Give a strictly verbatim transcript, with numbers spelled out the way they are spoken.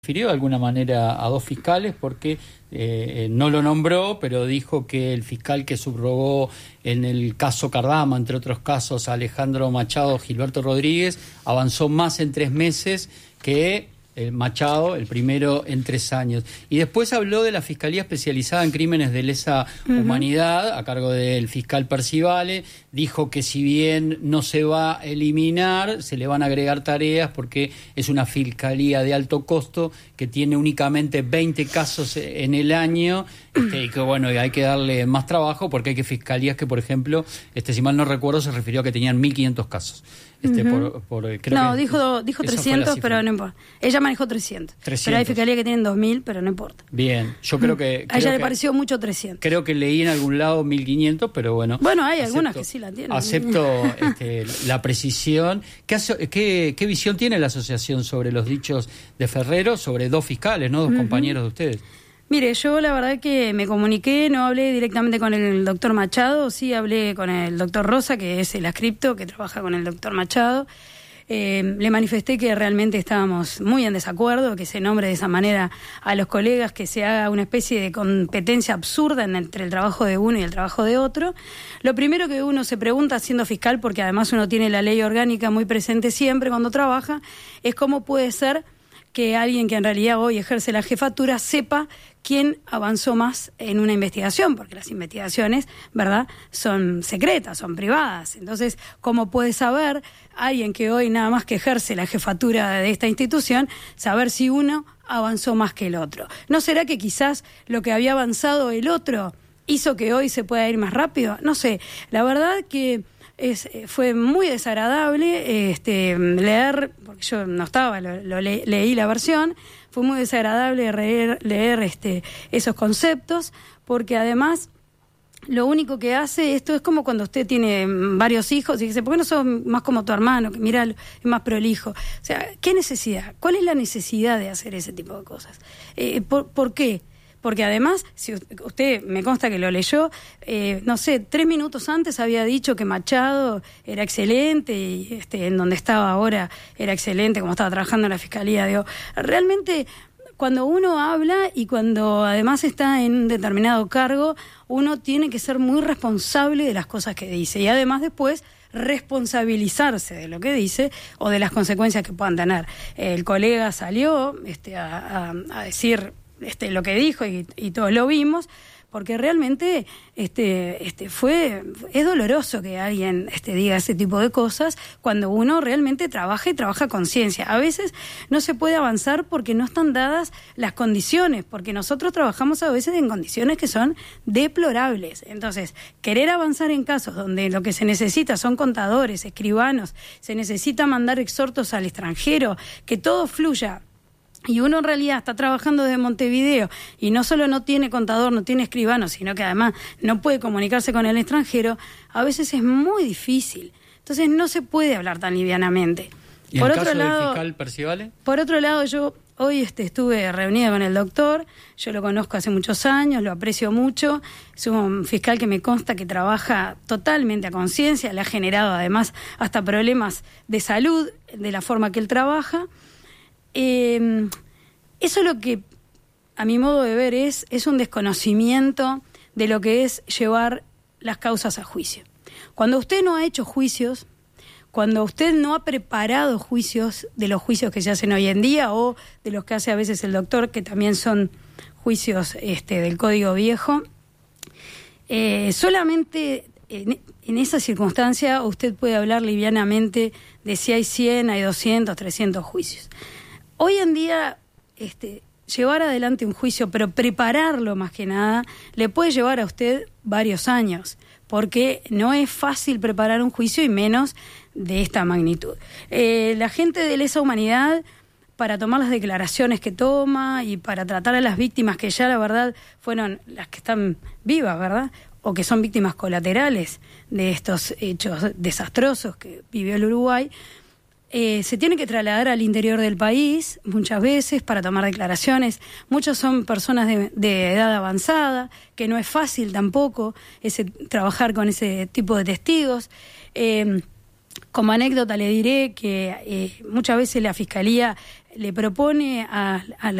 refirió de alguna manera a dos fiscales porque eh, no lo nombró, pero dijo que el fiscal que subrogó en el caso Cardama, entre otros casos, a Alejandro Machado, Gilberto Rodríguez, avanzó más en tres meses que el Machado, el primero en tres años. Y después habló de la Fiscalía Especializada en Crímenes de Lesa uh-huh. Humanidad, a cargo del fiscal Percivale. Dijo que si bien no se va a eliminar, se le van a agregar tareas porque es una fiscalía de alto costo que tiene únicamente veinte casos en el año, este, y que bueno, hay que darle más trabajo porque hay que fiscalías que, por ejemplo, este si mal no recuerdo, se refirió a que tenían mil quinientos casos. Este, uh-huh. por, por, creo no, que dijo, dijo trescientos, pero no importa. Ella manejó trescientos. trescientos. Pero hay fiscalía que tienen dos mil, pero no importa. Bien, yo creo que... A ella creo le que, pareció mucho trescientos. Creo que leí en algún lado mil quinientos, pero bueno... Bueno, hay acepto, algunas que sí la tienen. Acepto este, la precisión. ¿Qué, qué, ¿Qué visión tiene la asociación sobre los dichos de Ferrero, sobre dos fiscales, no dos uh-huh. compañeros de ustedes? Mire, yo la verdad que me comuniqué, no hablé directamente con el doctor Machado, sí hablé con el doctor Rosa, que es el adscripto, que trabaja con el doctor Machado. Eh, le manifesté que realmente estábamos muy en desacuerdo, que se nombre de esa manera a los colegas, que se haga una especie de competencia absurda entre el trabajo de uno y el trabajo de otro. Lo primero que uno se pregunta siendo fiscal, porque además uno tiene la ley orgánica muy presente siempre cuando trabaja, es cómo puede ser que alguien que en realidad hoy ejerce la jefatura sepa quién avanzó más en una investigación, porque las investigaciones, ¿verdad?, son secretas, son privadas. Entonces, ¿cómo puede saber alguien que hoy nada más que ejerce la jefatura de esta institución, saber si uno avanzó más que el otro? ¿No será que quizás lo que había avanzado el otro hizo que hoy se pueda ir más rápido? No sé, la verdad que... Es, fue muy desagradable este, leer, porque yo no estaba, lo, lo le, leí la versión, fue muy desagradable leer, leer este, esos conceptos, porque además lo único que hace esto es como cuando usted tiene varios hijos y dice, ¿por qué no sos más como tu hermano, que mira, es más prolijo? O sea, ¿qué necesidad? ¿Cuál es la necesidad de hacer ese tipo de cosas? Eh, ¿por, ¿Por qué? Porque además, si usted me consta que lo leyó, eh, no sé, tres minutos antes había dicho que Machado era excelente y este, en donde estaba ahora era excelente, como estaba trabajando en la Fiscalía. Digo, realmente, cuando uno habla y cuando además está en un determinado cargo, uno tiene que ser muy responsable de las cosas que dice y además después responsabilizarse de lo que dice o de las consecuencias que puedan tener. El colega salió este, a, a, a decir... Este, lo que dijo y, y todos lo vimos, porque realmente este, este, fue es doloroso que alguien este, diga ese tipo de cosas cuando uno realmente trabaja y trabaja con ciencia. A veces no se puede avanzar porque no están dadas las condiciones, porque nosotros trabajamos a veces en condiciones que son deplorables. Entonces, querer avanzar en casos donde lo que se necesita son contadores, escribanos, se necesita mandar exhortos al extranjero, que todo fluya, y uno en realidad está trabajando desde Montevideo y no solo no tiene contador, no tiene escribano, sino que además no puede comunicarse con el extranjero, a veces es muy difícil. Entonces no se puede hablar tan livianamente. ¿Y en el caso del fiscal Percivale? Por otro lado, yo hoy este, estuve reunida con el doctor, yo lo conozco hace muchos años, lo aprecio mucho, es un fiscal que me consta que trabaja totalmente a conciencia, le ha generado además hasta problemas de salud de la forma que él trabaja. Eh, eso lo que a mi modo de ver es, es un desconocimiento de lo que es llevar las causas a juicio. Cuando usted no ha hecho juicios, cuando usted no ha preparado juicios de los juicios que se hacen hoy en día o de los que hace a veces el doctor, que también son juicios este, del Código Viejo, eh, solamente en, en esa circunstancia usted puede hablar livianamente de si hay cien, hay doscientos, trescientos juicios. Hoy en día, este, llevar adelante un juicio, pero prepararlo más que nada, le puede llevar a usted varios años, porque no es fácil preparar un juicio y menos de esta magnitud. Eh, la gente de Lesa Humanidad, para tomar las declaraciones que toma y para tratar a las víctimas que ya la verdad fueron las que están vivas, ¿verdad?, o que son víctimas colaterales de estos hechos desastrosos que vivió el Uruguay, Eh, se tiene que trasladar al interior del país muchas veces para tomar declaraciones. Muchos son personas de, de edad avanzada, que no es fácil tampoco ese, trabajar con ese tipo de testigos. Eh, Como anécdota le diré que eh, muchas veces la Fiscalía le propone a, a